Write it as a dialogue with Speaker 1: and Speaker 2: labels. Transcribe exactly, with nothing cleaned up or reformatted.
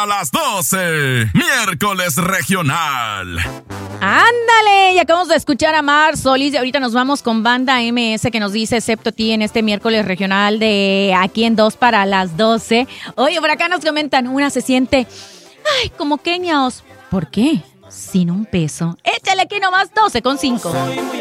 Speaker 1: para las doce. Miércoles regional.
Speaker 2: Ándale, y acabamos de escuchar a Mar Solís y ahorita nos vamos con Banda M S que nos dice excepto ti en este miércoles regional de aquí en dos para las doce. Oye, por acá nos comentan, una se siente, ay, como Kenia Os. ¿Por qué? Sin un peso. Échale aquí nomás doce con cinco.